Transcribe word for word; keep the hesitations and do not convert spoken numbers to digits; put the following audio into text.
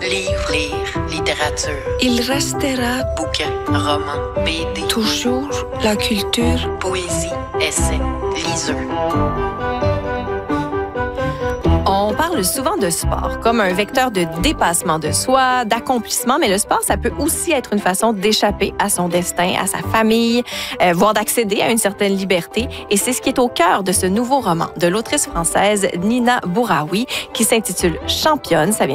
Livre, lire, littérature. Il restera Bouquin, roman, B D. toujours la culture. Poésie, essai, liseux. On parle souvent de sport comme un vecteur de dépassement de soi, d'accomplissement, mais le sport, ça peut aussi être une façon d'échapper à son destin, à sa famille, euh, voire d'accéder à une certaine liberté. Et c'est ce qui est au cœur de ce nouveau roman de l'autrice française Nina Bouraoui qui s'intitule Championne. Ça vient